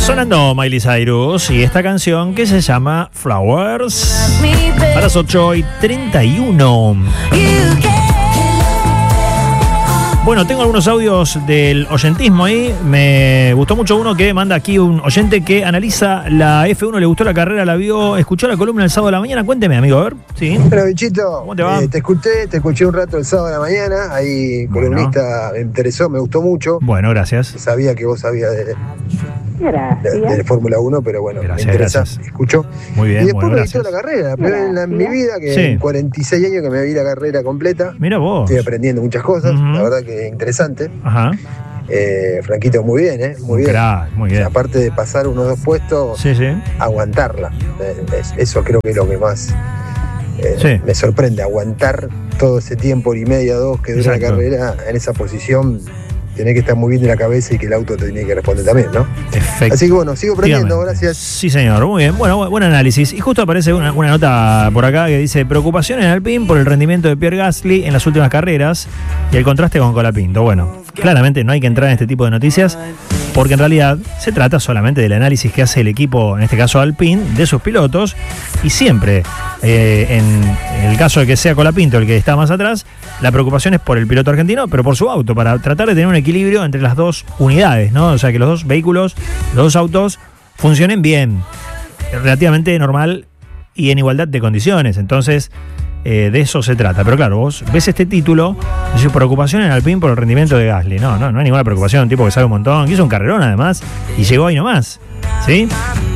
Sonando Miley Cyrus y esta canción que se llama Flowers a las 8:31. Bueno, tengo algunos audios del oyentismo ahí. Me gustó mucho uno que manda aquí un oyente que analiza la F1, le gustó la carrera, la vio, escuchó la columna el sábado de la mañana. Cuénteme, amigo, a ver. Sí. Bueno, Bichito, ¿Cómo te va? Te escuché un rato el sábado de la mañana. Ahí, columnista, me interesó, me gustó mucho. Bueno, gracias. Sabía que vos sabías de Fórmula 1, pero bueno, Gracias, me interesa, gracias. escucho. Muy bien, Y después bueno, me gustó gracias. la carrera, la primera vez en mi vida, que Sí. en 46 años que me vi la carrera completa. Mira vos. Estoy aprendiendo muchas cosas, Ujú. la verdad que interesante. Ajá. Franquito, muy bien, muy bien. Crack, muy bien. O sea, aparte de pasar unos 2 puestos, Sí, sí. aguantarla. Eso creo que es lo que más Sí. me sorprende, aguantar todo ese tiempo, hora y media, 2 que dura Exacto. la carrera en esa posición. Tenés que estar muy bien de la cabeza y que el auto te tiene que responder también, ¿no? Así que bueno, sigo aprendiendo, gracias. Sí, señor, muy bien. Bueno, buen análisis. Y justo aparece una nota por acá que dice: preocupación en Alpine por el rendimiento de Pierre Gasly en las últimas carreras y el contraste con Colapinto. Bueno, claramente no hay que entrar en este tipo de noticias porque en realidad se trata solamente del análisis que hace el equipo, en este caso Alpine, de sus pilotos, y siempre, en el caso de que sea Colapinto el que está más atrás, la preocupación es por el piloto argentino, pero por su auto, para tratar de tener un equilibrio entre las dos unidades, ¿no? O sea, que los dos vehículos, los dos autos funcionen bien, relativamente normal y en igualdad de condiciones. Entonces, de eso se trata. Pero claro, vos ves este título, dice preocupación en Alpine por el rendimiento de Gasly. No hay ninguna preocupación, un tipo que sabe un montón, que hizo un carrerón además, y llegó ahí nomás. ¿Sí?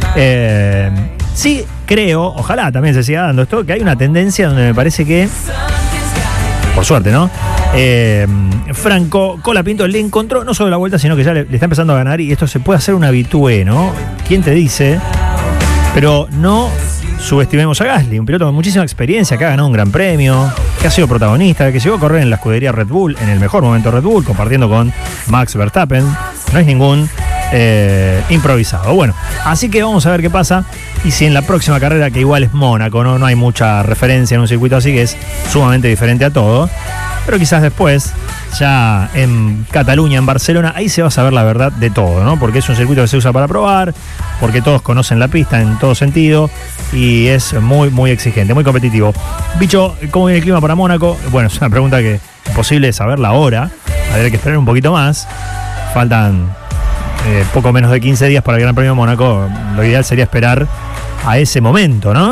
Sí, creo, ojalá también se siga dando esto, que hay una tendencia donde me parece que, por suerte, ¿no? Franco Colapinto le encontró no solo la vuelta, sino que ya le está empezando a ganar, y esto se puede hacer un habitué, ¿no? ¿Quién te dice? Pero no subestimemos a Gasly, un piloto con muchísima experiencia, que ha ganado un gran premio, que ha sido protagonista, que llegó a correr en la escudería Red Bull, en el mejor momento Red Bull, compartiendo con Max Verstappen. No es ningún improvisado. Bueno, así que vamos a ver qué pasa. Y si en la próxima carrera, que igual es Mónaco, no hay mucha referencia en un circuito así, que es sumamente diferente a todo, pero quizás después, ya en Cataluña, en Barcelona, ahí se va a saber la verdad de todo, ¿no? Porque es un circuito que se usa para probar, porque todos conocen la pista en todo sentido y es muy, muy exigente, muy competitivo. Bicho, ¿cómo viene el clima para Mónaco? Bueno, es una pregunta que es imposible saberla ahora, habría que esperar un poquito más. Faltan poco menos de 15 días para el Gran Premio de Mónaco. Lo ideal sería esperar a ese momento, ¿no?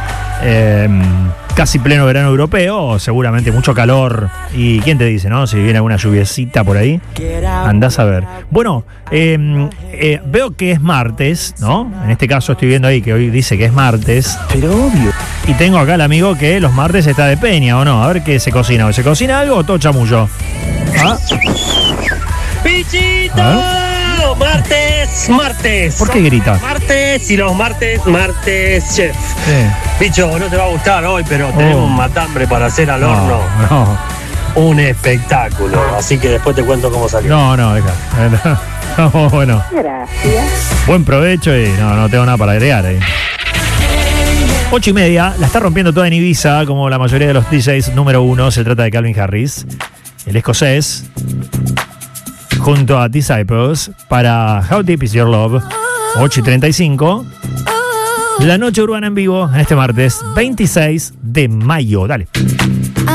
Casi pleno verano europeo, seguramente mucho calor. Y quién te dice, ¿no? Si viene alguna lluviecita por ahí, andás a ver. Bueno, veo que es martes, ¿no? En este caso estoy viendo ahí que hoy dice que es martes. Pero obvio. Y tengo acá al amigo que los martes está de peña, ¿o no? A ver qué se cocina. ¿Se cocina algo o todo chamullo? ¿Ah? ¡Pichito! Martes. ¿Por qué gritas? Martes y los martes, chef. Sí. Bicho, no te va a gustar hoy, pero tenemos un matambre para hacer al horno. No. Un espectáculo. Así que después te cuento cómo salió. No, deja. No, bueno. Gracias. Buen provecho y no tengo nada para agregar ahí. 8:30, la está rompiendo toda en Ibiza, como la mayoría de los DJs. Número 1, se trata de Calvin Harris, el escocés, junto a Disciples, para How Deep Is Your Love. 8:35, la noche urbana en vivo, en este martes 26 de mayo. Dale.